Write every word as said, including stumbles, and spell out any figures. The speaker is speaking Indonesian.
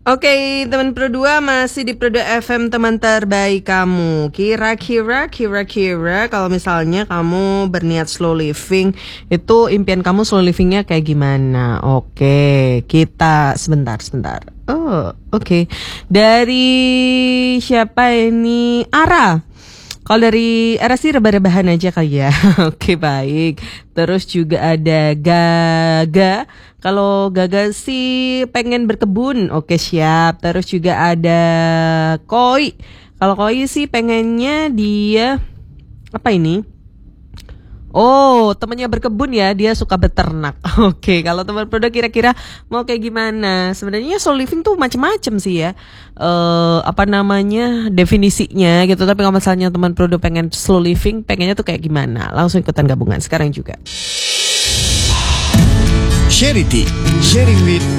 Oke, teman Pro dua masih di Pro dua F M, teman terbaik kamu. Kira-kira, kira-kira kalau misalnya kamu berniat slow living, itu impian kamu slow livingnya kayak gimana? Oke, kita sebentar, sebentar. Oh, oke. Dari siapa ini? Ara. Kalau dari Ara sih rebah-rebahan aja kali ya. Oke, baik. Terus juga ada Gaga. Kalau Gaga sih pengen berkebun. Oke, siap. Terus juga ada Koi. Kalau Koi sih pengennya dia apa ini? Oh, temannya berkebun ya, dia suka beternak. Oke, kalau teman produk kira-kira mau kayak gimana? Sebenarnya slow living tuh macam-macam sih ya. Eh, apa namanya definisinya gitu. Tapi kalau misalnya teman produk pengen slow living, pengennya tuh kayak gimana? Langsung ikutan gabungan sekarang juga. Charity, sharing with